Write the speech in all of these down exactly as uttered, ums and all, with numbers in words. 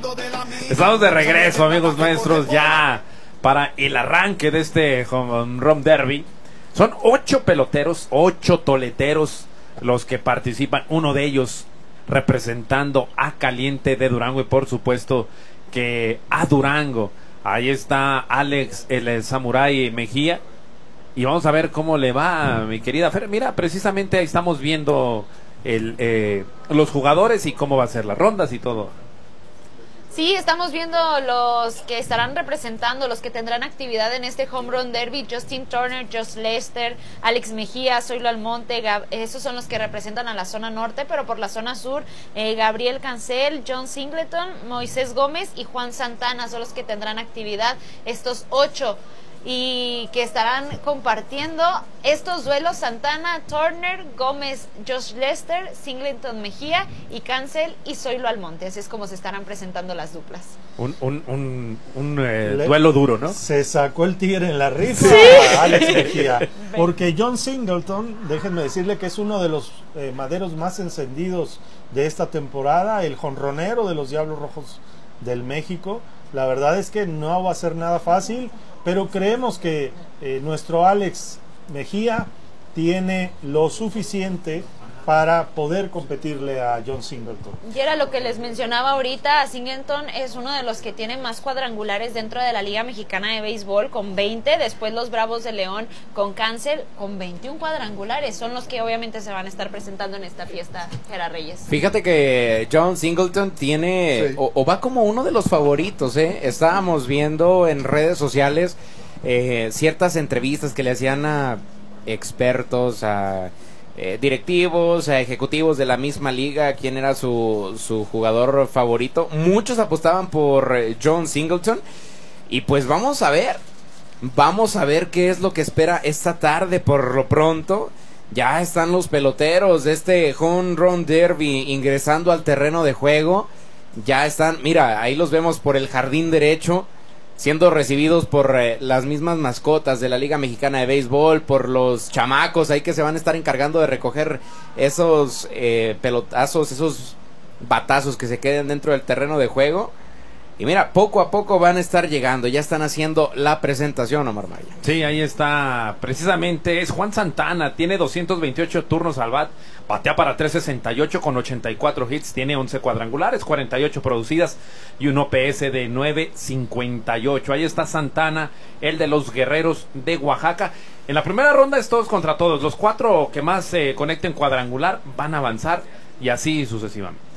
Estamos de regreso, amigos nuestros, ya para el arranque de este Home Run Derby. Son ocho peloteros, ocho toleteros los que participan, uno de ellos representando a Caliente de Durango y por supuesto que a Durango. Ahí está Alex, el Samurai Mejía, y vamos a ver cómo le va, mi querida Fer. Mira, precisamente ahí estamos viendo el, eh, los jugadores y cómo va a ser las rondas y todo. Sí, estamos viendo los que estarán representando, los que tendrán actividad en este Home Run Derby: Justin Turner, Josh Lester, Alex Mejía, Zoilo Almonte. Gab esos son los que representan a la zona norte, pero por la zona sur, eh, Gabriel Cancel, John Singleton, Moisés Gómez y Juan Santana son los que tendrán actividad, estos ocho, y que estarán compartiendo estos duelos: Santana, Turner, Gómez, Josh Lester, Singleton Mejía y Cancel y Zoilo Almonte. Así es como se estarán presentando las duplas. Un, un, un, un eh, duelo duro, ¿no? Se sacó el tigre en la rifa, ¿Sí? Alex Mejía, porque John Singleton, déjenme decirle que es uno de los eh, maderos más encendidos de esta temporada, el jonronero de los Diablos Rojos del México. La verdad es que no va a ser nada fácil, pero creemos que eh, nuestro Alex Mejía tiene lo suficiente para poder competirle a John Singleton. Y era lo que les mencionaba ahorita, Singleton es uno de los que tiene más cuadrangulares dentro de la Liga Mexicana de Béisbol, con veinte, después los Bravos de León con Cancel con veintiún cuadrangulares, son los que obviamente se van a estar presentando en esta fiesta, Gera Reyes. Fíjate que John Singleton tiene, sí. o, o va como uno de los favoritos, ¿eh? Estábamos viendo en redes sociales eh, ciertas entrevistas que le hacían a expertos, a Eh, directivos, eh, ejecutivos de la misma liga, quién era su, su jugador favorito. Muchos apostaban por eh, John Singleton, y pues vamos a ver, vamos a ver qué es lo que espera esta tarde. Por lo pronto ya están los peloteros de este Home Run Derby ingresando al terreno de juego. Ya están, mira, ahí los vemos por el jardín derecho, siendo recibidos por eh, las mismas mascotas de la Liga Mexicana de Béisbol, por los chamacos ahí que se van a estar encargando de recoger esos eh, pelotazos, esos batazos que se queden dentro del terreno de juego. Y mira, poco a poco van a estar llegando, ya están haciendo la presentación, Omar Maya. Sí, ahí está, precisamente es Juan Santana, tiene doscientos veintiocho turnos al bat, batea para trescientos sesenta y ocho con ochenta y cuatro hits, tiene once cuadrangulares, cuarenta y ocho producidas y un O P S de nueve cincuenta y ocho. Ahí está Santana, el de los Guerreros de Oaxaca. En la primera ronda es todos contra todos, los cuatro que más se eh, conecten cuadrangular van a avanzar y así sucesivamente.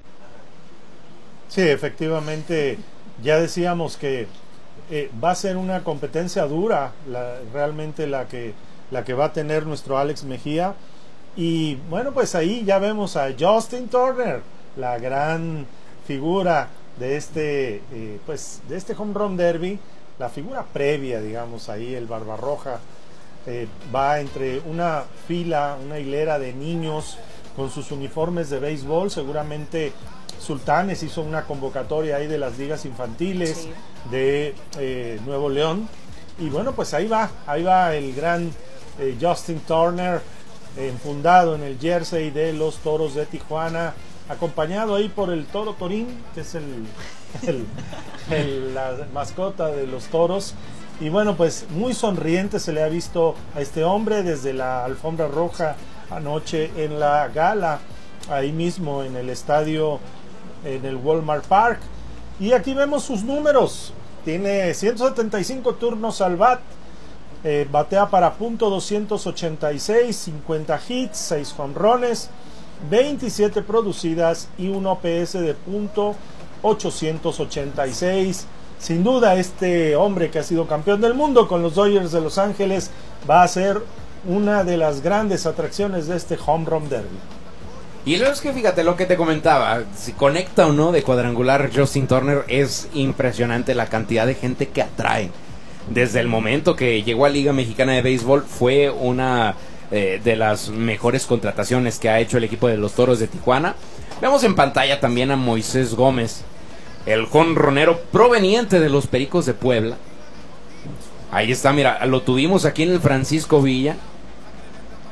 Sí, efectivamente, ya decíamos que eh, va a ser una competencia dura, la, realmente la que, la que va a tener nuestro Alex Mejía. Y bueno, pues ahí ya vemos a Justin Turner, la gran figura de este, eh, pues, de este Home Run Derby, la figura previa, digamos, ahí el Barbarroja. Eh, va entre una fila, una hilera de niños con sus uniformes de béisbol. Seguramente Sultanes hizo una convocatoria ahí de las ligas infantiles, sí, de eh, Nuevo León, y bueno, pues ahí va, ahí va el gran eh, Justin Turner, eh, enfundado en el jersey de los Toros de Tijuana, acompañado ahí por el Toro Torín, que es el, el, el la mascota de los Toros. Y bueno, pues muy sonriente se le ha visto a este hombre desde la alfombra roja anoche en la gala, ahí mismo en el estadio, en el Walmart Park. Y aquí vemos sus números. Tiene ciento setenta y cinco turnos al bat, eh, batea para punto doscientos ochenta y seis, cincuenta hits, seis jonrones, veintisiete producidas y un O P S de punto ochocientos ochenta y seis. Sin duda, este hombre que ha sido campeón del mundo con los Dodgers de Los Ángeles va a ser una de las grandes atracciones de este Home Run Derby. Y luego es que fíjate lo que te comentaba, si conecta o no de cuadrangular Justin Turner, es impresionante la cantidad de gente que atrae. Desde el momento que llegó a Liga Mexicana de Béisbol fue una eh, de las mejores contrataciones que ha hecho el equipo de los Toros de Tijuana. Vemos en pantalla también a Moisés Gómez, el jonronero proveniente de los Pericos de Puebla. Ahí está, mira, lo tuvimos aquí en el Francisco Villa.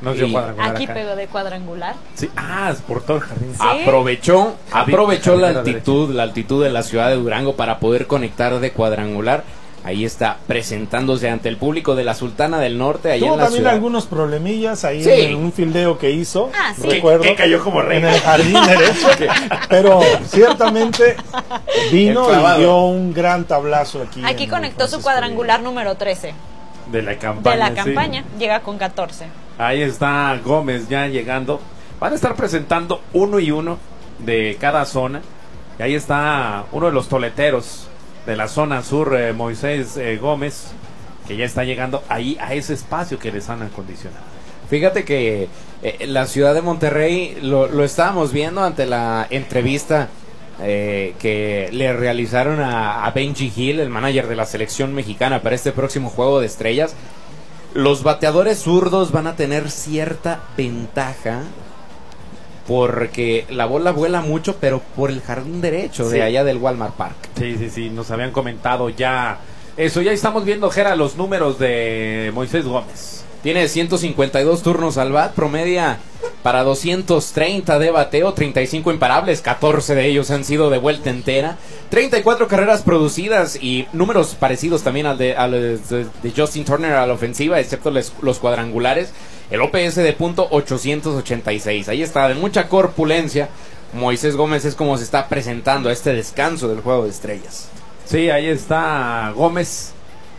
Nos dio Y cuadrangular Aquí acá. pegó de cuadrangular. Sí, ah, es por todo el jardín. Sí. aprovechó, Jardín- aprovechó la jardín a la altitud, la altitud de la ciudad de Durango para poder conectar de cuadrangular. Ahí está presentándose ante el público de la Sultana del Norte, allá Tuvo en la también ciudad. algunos problemillas ahí Sí. en un fildeo que hizo, Ah, sí. recuerdo, Que- que cayó como rey. en el jardín derecho, pero ciertamente vino El clavado. y dio un gran tablazo aquí. Aquí en conectó su Francisco cuadrangular número trece De la campaña. de la sí. campaña. Llega con catorce. Ahí está Gómez ya llegando. Van a estar presentando uno y uno de cada zona. Y ahí está uno de los toleteros de la zona sur, eh, Moisés eh, Gómez, que ya está llegando ahí a ese espacio que les han acondicionado. Fíjate que eh, la ciudad de Monterrey lo, lo estábamos viendo ante la entrevista eh, que le realizaron a, a Benji Hill, el manager de la selección mexicana para este próximo Juego de Estrellas. Los bateadores zurdos van a tener cierta ventaja porque la bola vuela mucho, pero por el jardín derecho Sí. de allá del Walmart Park. Sí, sí, sí, nos habían comentado ya eso. Ya estamos viendo, Jera, los números de Moisés Gómez. Tiene ciento cincuenta y dos turnos al bat, promedia para doscientos treinta de bateo, treinta y cinco imparables, catorce de ellos han sido de vuelta entera, treinta y cuatro carreras producidas y números parecidos también al de, al de, de Justin Turner a la ofensiva, excepto les, los cuadrangulares. El O P S de punto ochocientos ochenta y seis. Ahí está, de mucha corpulencia. Moisés Gómez es como se está presentando a este descanso del Juego de Estrellas. Sí, ahí está Gómez.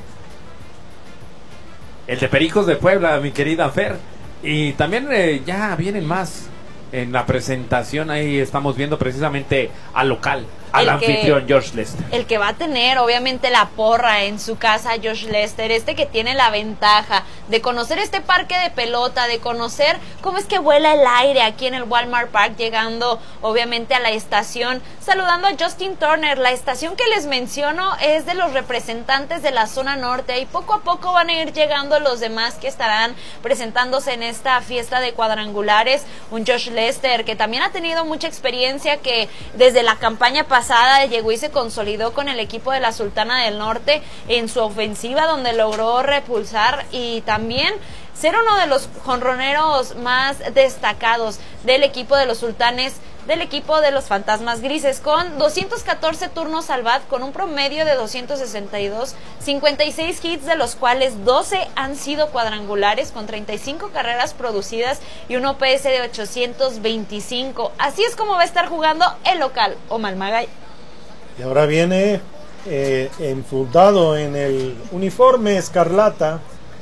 El de Pericos de Puebla, mi querida Fer. Y también eh, ya vienen más en la presentación. Ahí estamos viendo precisamente al local, al El que- anfitrión George Lester. El que va a tener obviamente la porra en su casa, Josh Lester, este que tiene la ventaja de conocer este parque de pelota, de conocer cómo es que vuela el aire aquí en el Walmart Park, llegando obviamente a la estación, saludando a Justin Turner. La estación que les menciono es de los representantes de la zona norte y poco a poco van a ir llegando los demás que estarán presentándose en esta fiesta de cuadrangulares. Un Josh Lester que también ha tenido mucha experiencia, que desde la campaña pasada pasada llegó y se consolidó con el equipo de la Sultana del Norte en su ofensiva, donde logró repulsar y también ser uno de los jonroneros más destacados del equipo de los Sultanes, del equipo de los Fantasmas Grises, con doscientos catorce turnos al bat, con un promedio de doscientos sesenta y dos, cincuenta y seis hits, de los cuales doce han sido cuadrangulares, con treinta y cinco carreras producidas y un O P S de ochocientos veinticinco. Así es como va a estar jugando el local, Omar Magay. Y ahora viene eh, enfundado en el uniforme escarlata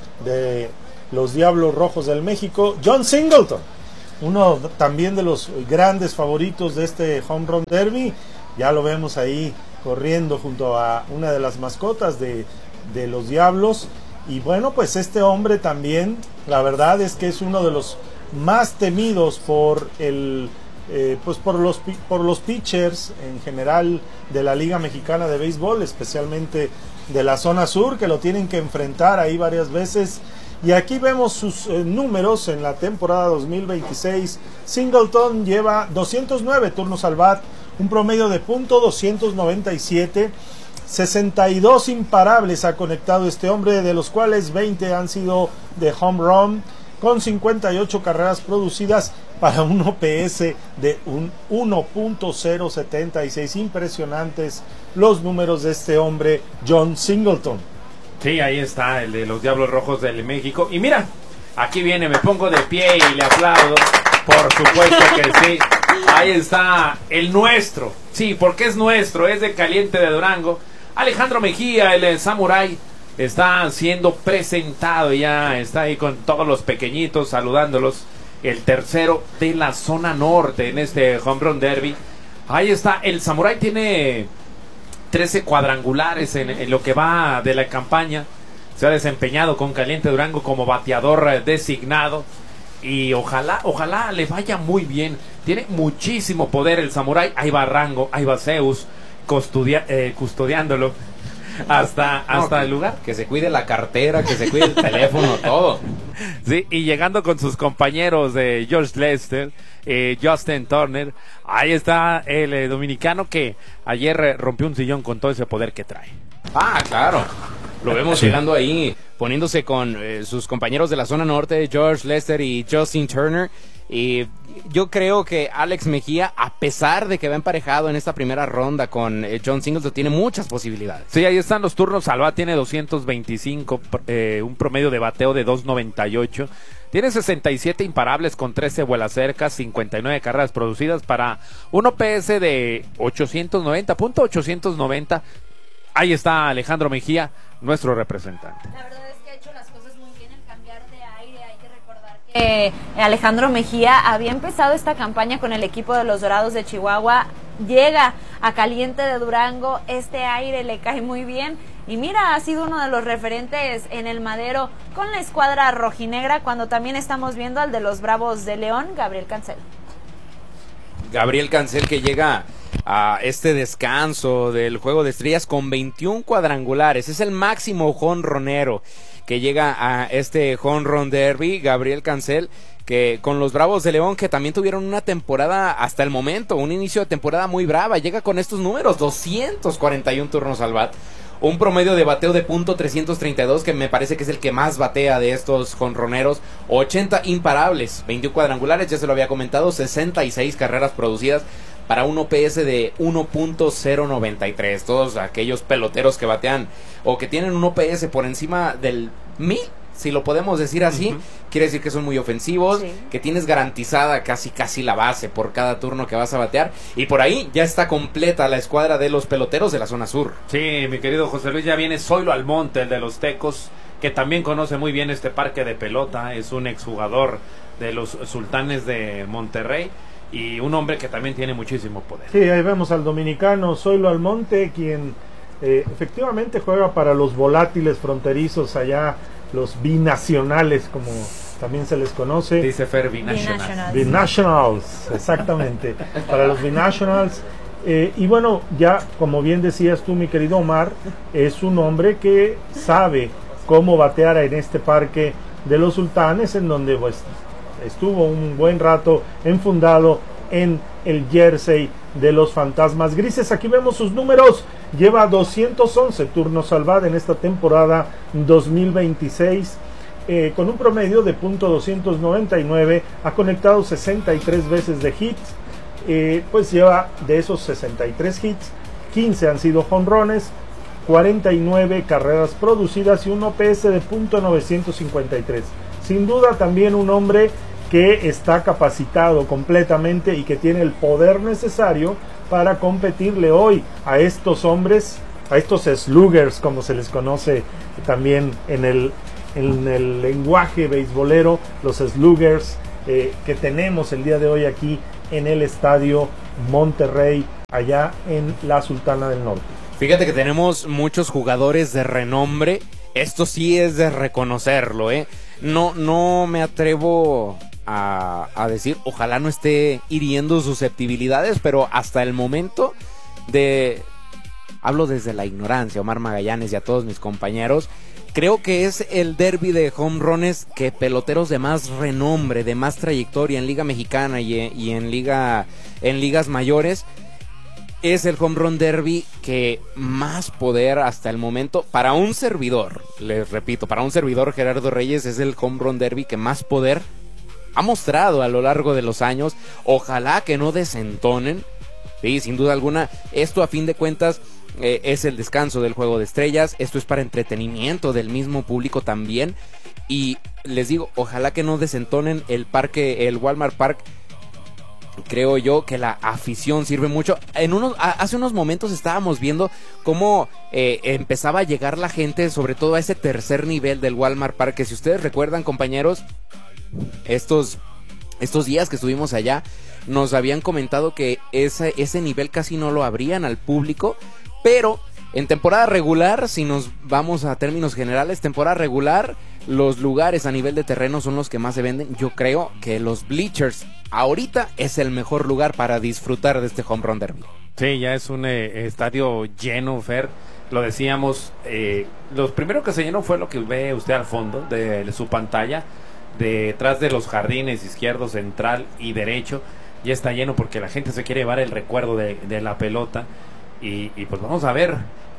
de los Diablos Rojos del México, John Singleton, uno también de los grandes favoritos de este Home Run Derby. Ya lo vemos ahí corriendo junto a una de las mascotas de, de los Diablos. Y bueno, pues este hombre también, la verdad es que es uno de los más temidos por el eh, pues por los por los pitchers en general de la Liga Mexicana de Béisbol, especialmente de la zona sur, que lo tienen que enfrentar ahí varias veces. Y aquí vemos sus eh, números en la temporada dos mil veintiséis. Singleton lleva doscientos nueve turnos al bat, un promedio de punto doscientos noventa y siete, sesenta y dos imparables ha conectado este hombre, de los cuales veinte han sido de home run, con cincuenta y ocho carreras producidas para un O P S de un uno punto cero setenta y seis. Impresionantes los números de este hombre, John Singleton. Sí, ahí está, el de los Diablos Rojos del México. Y mira, aquí viene, me pongo de pie y le aplaudo. Por supuesto que sí. Ahí está el nuestro. Sí, porque es nuestro, es de Caliente de Durango. Alejandro Mejía, el, el Samurai, está siendo presentado. Ya está ahí con todos los pequeñitos saludándolos. El tercero de la zona norte en este Home Run Derby. Ahí está, el Samurai tiene trece cuadrangulares en, en lo que va de la campaña. Se ha desempeñado con Caliente Durango como bateador eh, designado. Y ojalá, ojalá le vaya muy bien. Tiene muchísimo poder el Samurai. Ahí va Rango, ahí va Zeus custodia, eh, custodiándolo hasta, hasta No, el lugar. Que se cuide la cartera, que se cuide el teléfono, todo. Sí, y llegando con sus compañeros de George Lester, eh, Justin Turner. Ahí está el eh, dominicano que ayer eh, rompió un sillón con todo ese poder que trae. Ah, claro. Lo vemos sí. llegando ahí, poniéndose con eh, sus compañeros de la zona norte, George Lester y Justin Turner. Y yo creo que Alex Mejía, a pesar de que va emparejado en esta primera ronda con eh, John Singleton, tiene muchas posibilidades. Sí, ahí están los turnos. Salva tiene doscientos veinticinco, eh, un promedio de bateo de dos noventa y ocho. Tiene sesenta y siete imparables con trece vuelas cercas, cincuenta y nueve carreras producidas para un O P S de ochocientos noventa, punto ochocientos noventa. Ahí está Alejandro Mejía, nuestro representante. La verdad es que ha hecho las cosas muy bien el cambiar de aire. Hay que recordar que eh, Alejandro Mejía había empezado esta campaña con el equipo de los Dorados de Chihuahua. Llega a Caliente de Durango, este aire le cae muy bien. Y mira, ha sido uno de los referentes en el Madero con la escuadra rojinegra, cuando también estamos viendo al de los Bravos de León, Gabriel Cancel. Gabriel Cancel, que llega a este descanso del Juego de Estrellas con veintiún cuadrangulares. Es el máximo jonronero que llega a este Jonron Derby. Gabriel Cancel, que con los Bravos de León, que también tuvieron una temporada hasta el momento, un inicio de temporada muy brava, llega con estos números, doscientos cuarenta y uno turnos al bat, un promedio de bateo de punto trescientos treinta y dos, que me parece que es el que más batea de estos jonroneros, ochenta imparables, veintiún cuadrangulares, ya se lo había comentado, sesenta y seis carreras producidas para un O P S de uno punto cero noventa y tres. Todos aquellos peloteros que batean o que tienen un O P S por encima del mil, si lo podemos decir así, uh-huh. quiere decir que son muy ofensivos, sí. que tienes garantizada casi casi la base por cada turno que vas a batear, y por ahí ya está completa la escuadra de los peloteros de la zona sur. Sí, mi querido José Luis, ya viene Zoilo Almonte, el de los Tecos, que también conoce muy bien este parque de pelota, es un exjugador de los Sultanes de Monterrey, y un hombre que también tiene muchísimo poder. Sí, ahí vemos al dominicano Zoilo Almonte, quien eh, efectivamente juega para los volátiles fronterizos allá, los binacionales, como también se les conoce. Dice Fer, binationals. Binationals, exactamente. Para los binationals. Eh, y bueno, ya como bien decías tú, mi querido Omar, es un hombre que sabe cómo batear en este parque de los Sultanes, en donde pues, estuvo un buen rato enfundado en el jersey de los Fantasmas Grises. Aquí vemos sus números. Lleva doscientos once turnos al bat en esta temporada dos mil veintiséis, eh, con un promedio de punto doscientos noventa y nueve. Ha conectado sesenta y tres veces de hits, eh, pues lleva de esos sesenta y tres hits, quince han sido jonrones, cuarenta y nueve carreras producidas y un O P S de punto novecientos cincuenta y tres. Sin duda también un hombre que está capacitado completamente y que tiene el poder necesario para competirle hoy a estos hombres, a estos sluggers, como se les conoce también en el, en el lenguaje beisbolero, los sluggers eh, que tenemos el día de hoy aquí en el Estadio Monterrey, allá en la Sultana del Norte. Fíjate que tenemos muchos jugadores de renombre, esto sí es de reconocerlo, ¿eh? No, no me atrevo A, a decir, ojalá no esté hiriendo susceptibilidades, pero hasta el momento de, hablo desde la ignorancia, Omar Magallanes y a todos mis compañeros, creo que es el derbi de home runs que peloteros de más renombre, de más trayectoria en Liga Mexicana y, y en liga en ligas mayores, es el home run derby que más poder hasta el momento, para un servidor, les repito, para un servidor, Gerardo Reyes, es el home run derby que más poder ha mostrado a lo largo de los años. Ojalá que no desentonen. Sí, sin duda alguna, esto a fin de cuentas eh, es el descanso del Juego de Estrellas, esto es para entretenimiento del mismo público también, y les digo, ojalá que no desentonen el parque, el Walmart Park. Creo yo que la afición sirve mucho. En unos, a, hace unos momentos estábamos viendo cómo eh, empezaba a llegar la gente, sobre todo a ese tercer nivel del Walmart Park, que si ustedes recuerdan, compañeros, Estos, estos días que estuvimos allá, nos habían comentado que ese, ese nivel casi no lo abrían al público, pero en temporada regular, si nos vamos a términos generales, temporada regular, los lugares a nivel de terreno son los que más se venden. Yo creo que los bleachers ahorita es el mejor lugar para disfrutar de este home run derby. Sí, ya es un eh, estadio lleno, Fer. Lo decíamos, eh, lo primero que se llenó fue lo que ve usted al fondo de, de su pantalla. Detrás de los jardines izquierdo, central y derecho ya está lleno porque la gente se quiere llevar el recuerdo de, de la pelota y, y pues vamos a ver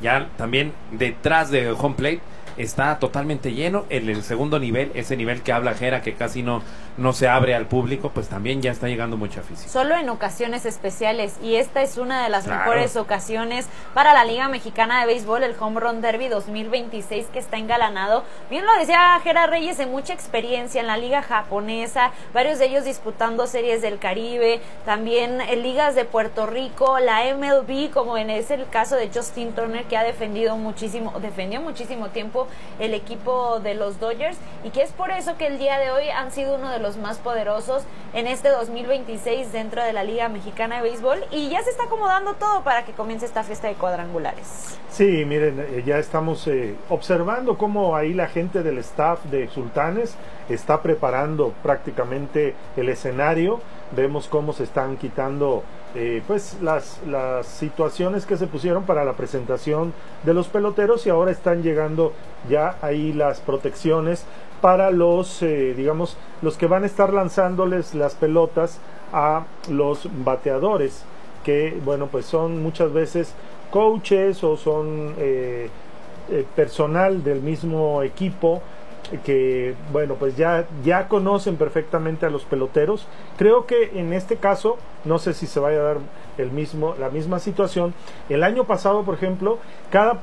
Ya también detrás de home plate está totalmente lleno. En el segundo nivel, ese nivel que habla Jera, que casi no, no se abre al público, pues también ya está llegando mucha afición. Solo en ocasiones especiales, y esta es una de las Claro. mejores ocasiones para la Liga Mexicana de Béisbol, el Home Run Derby dos mil veintiséis, que está engalanado. Bien lo decía Jera Reyes, de mucha experiencia en la Liga Japonesa, varios de ellos disputando series del Caribe, también en ligas de Puerto Rico, la M L B, como en es el caso de Justin Turner, que ha defendido muchísimo, defendió muchísimo tiempo el equipo de los Dodgers, y que es por eso que el día de hoy han sido uno de los más poderosos en este dos mil veintiséis dentro de la Liga Mexicana de Béisbol, y ya se está acomodando todo para que comience esta fiesta de cuadrangulares. Sí, miren, eh, ya estamos eh, observando cómo ahí la gente del staff de Sultanes está preparando prácticamente el escenario. Vemos cómo se están quitando eh, pues las, las situaciones que se pusieron para la presentación de los peloteros, y ahora están llegando ya ahí las protecciones para los, eh, digamos, los que van a estar lanzándoles las pelotas a los bateadores, que, bueno, pues son muchas veces coaches o son eh, eh, personal del mismo equipo que, bueno, pues ya, ya conocen perfectamente a los peloteros. Creo que en este caso, no sé si se vaya a dar el mismo, la misma situación. El año pasado, por ejemplo, cada,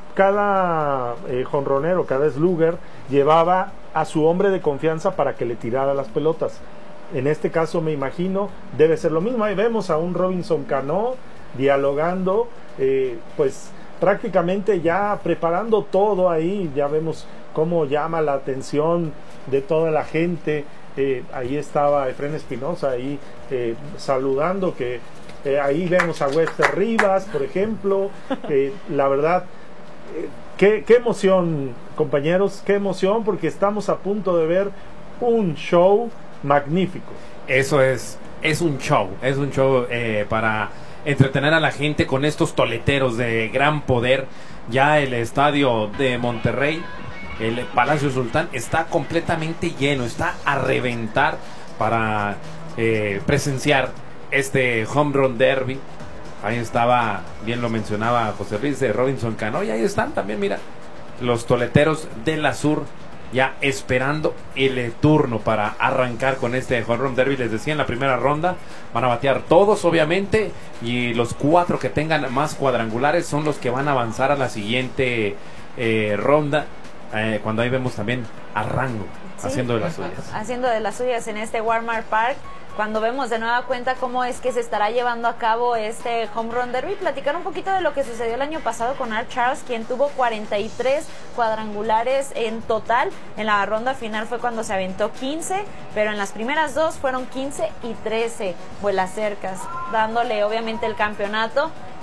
cada eh, jonronero, cada slugger llevaba a su hombre de confianza para que le tirara las pelotas. En este caso, me imagino, debe ser lo mismo. Ahí vemos a un Robinson Cano dialogando, eh, pues prácticamente ya preparando todo ahí. Ya vemos cómo llama la atención de toda la gente. Eh, ahí estaba Efren Espinosa ahí eh, saludando, que eh, ahí vemos a Webster Rivas, por ejemplo. Eh, la verdad, eh, qué, qué emoción, compañeros, qué emoción, porque estamos a punto de ver un show magnífico. Eso es, es un show, es un show eh, para entretener a la gente con estos toleteros de gran poder. Ya el estadio de Monterrey, el Palacio Sultán, está completamente lleno, está a reventar para eh, presenciar este Home Run Derby. Ahí estaba, bien lo mencionaba José Luis, de Robinson Cano, y ahí están también, mira, los toleteros de la Sur, ya esperando el turno para arrancar con este Home Run Derby. Les decía, en la primera ronda van a batear todos, obviamente, y los cuatro que tengan más cuadrangulares son los que van a avanzar a la siguiente eh, ronda, eh, cuando ahí vemos también a Rango, sí, haciendo de las suyas. Haciendo de las suyas en este Walmart Park. Cuando vemos de nueva cuenta cómo es que se estará llevando a cabo este Home Run Derby, platicar un poquito de lo que sucedió el año pasado con Art Charles, quien tuvo cuarenta y tres cuadrangulares en total. En la ronda final fue cuando se aventó quince, pero en las primeras dos fueron quince y trece vuelas cercas, dándole obviamente el campeonato